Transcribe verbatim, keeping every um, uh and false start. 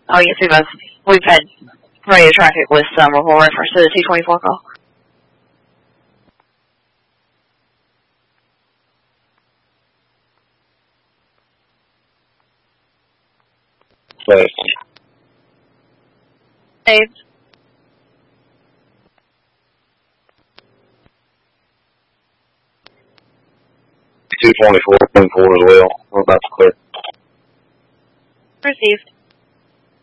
Oh, yes, we've, have, we've had radio traffic with some report reference to the two twenty-four call. Dave. Dave. two twenty-four, twenty-four as well. We're about to clear. Received.